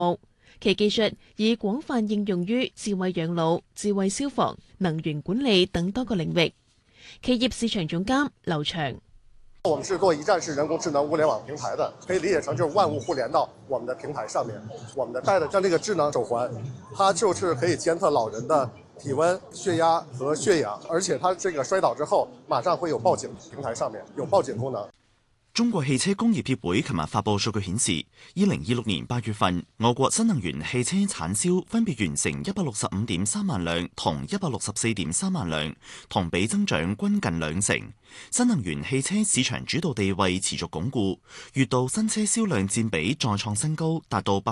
其技術已廣泛應用於智慧養老、智慧消防、能源管理等多個領域。企業市場總監劉翔： 我們是做一站式人工智能物聯網平台的，可以理解成就是萬物互聯到我們的平台上面。我們帶的像這個智能手環，它就是可以監測老人的體溫、血壓和血氧，而且它這個摔倒之後，馬上會有報警，平台上面有報警功能。 中國汽車工業協會琴日發佈數據顯示，2026年8月份，我國新能源汽車產銷分別完成165.3萬輛同164.3萬輛，同比增長均近2成。新能源汽車市場主導地位持續鞏固，月度新車銷量佔比再創新高，達到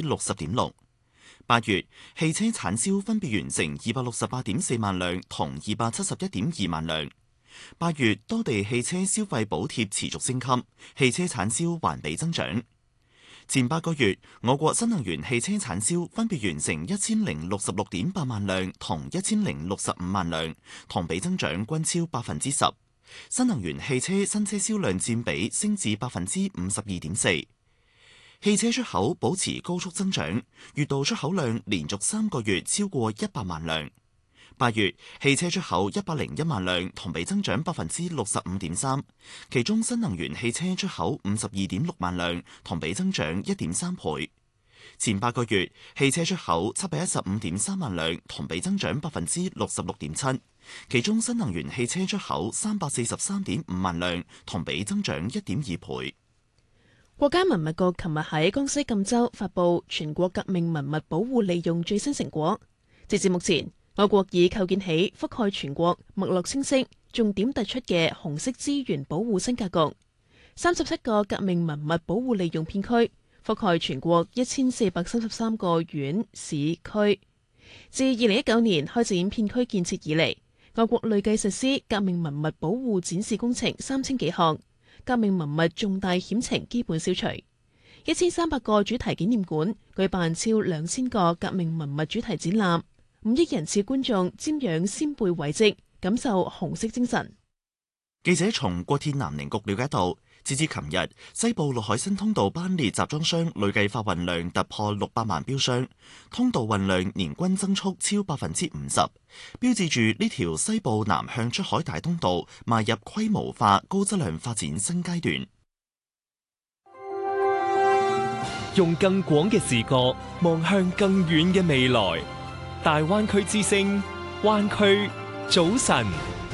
60.6%。8月，汽車產銷分別完成268.4萬輛同271.2萬輛。8月，多地汽車消費補貼持續升級，汽車產銷環比增長。前8個月，我國新能源汽車產銷分別完成1066.8萬輛同1065萬輛，同比增長均超10%。新能源汽車新車銷量佔比升至52.4%。汽車出口保持高速增長，月度出口量連續3個月超過100萬輛。8月，汽車出口101萬輛，同比增長65.3%，其中新能源汽車出口52.6萬輛，同比增長1.3倍。前8個月，汽車出口715.3萬輛，同比增長66.7%，其中新能源汽車出口343.5萬輛，同比增長1.2倍。 國家文物局琴日喺江西贛州發布全國革命文物保護利用最新成果，截至目前，我國已構建起覆蓋全國、脈絡清晰、重點突出嘅紅色資源保護新格局。37個革命文物保護利用片區，覆蓋全國1433個縣市區。自2019年開展片區建設以嚟，我國累計實施革命文物保護展示工程3000幾項，革命文物重大險情基本消除。1300個主題紀念館舉辦超2000個革命文物主題展覽。5億人次觀眾瞻仰先輩遺迹，感受紅色精神。 記者從國鐵南寧局了解到，截至琴日，西部陸海新通道班列集裝箱累計發運量突破600萬標箱，通道運量年均增速超50%，標誌住呢條西部南向出海大通道邁入規模化、高質量發展新階段。 用更廣嘅視角望向更遠嘅未來。大灣區之聲，灣區早晨。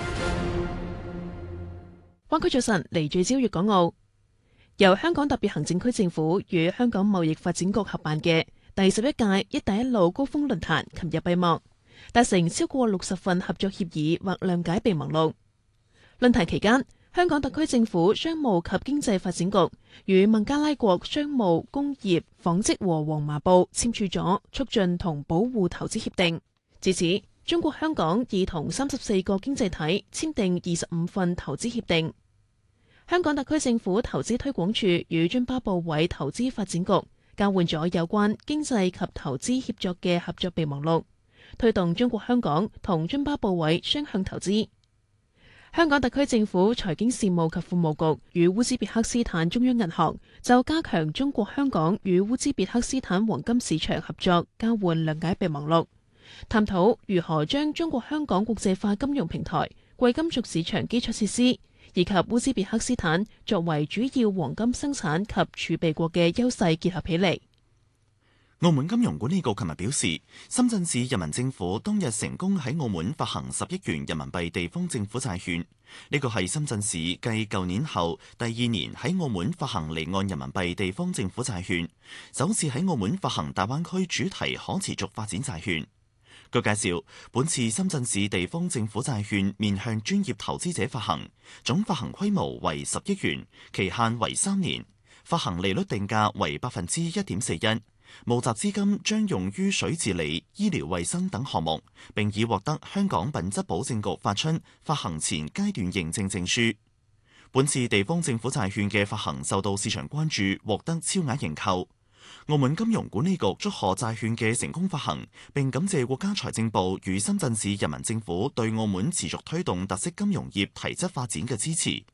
灣區早晨嚟聚焦粵港澳，由香港特別行政區政府與香港貿易發展局合辦嘅第11屆一帶一路高峰論壇琴日閉幕，達成超過60份合作協議或諒解備忘錄。論壇期間，香港特區政府商務及經濟發展局與孟加拉國商務、工業、紡織和黃麻布簽署咗促進同保護投資協定。至此，中國香港已同34個經濟體簽訂25份投資協定。香港特區政府投資推廣處與津巴布韋投資發展局交換咗有關經濟及投資協作嘅合作備忘錄，推動中國香港同津巴布韋雙向投資。香港特區政府財經事務及庫務局與烏茲別克斯坦中央銀行就加強中國香港與烏茲別克斯坦黃金市場合作交換諒解備忘錄，探討如何將中國香港國際化金融平台、貴金屬市場基礎設施以及烏茲別克斯坦作為主要黃金生產及儲備國嘅優勢結合起嚟。 澳門金融管理局琴日表示，深圳市人民政府當日成功喺澳門發行10億元人民幣地方政府債券，呢個係深圳市繼舊年後第2年喺澳門發行離岸人民幣地方政府債券，首次喺澳門發行大灣區主題可持續發展債券。據介紹，本次深圳市地方政府債券面向專業投資者發行，總發行規模為10億元，期限為3年，發行利率定價為1.41%。募集資金將用於水治理、醫療衛生等項目，並已獲得香港品質保證局發出發行前階段認證證書。本次地方政府債券嘅發行受到市場關注，獲得超額認購。澳門金融管理局祝賀債券嘅成功發行，並感謝國家財政部與深圳市人民政府對澳門持續推動特色金融業提質發展嘅支持。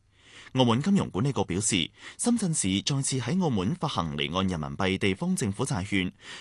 澳門金融管理局表示，深圳市再次喺澳門發行離岸人民幣地方政府債券，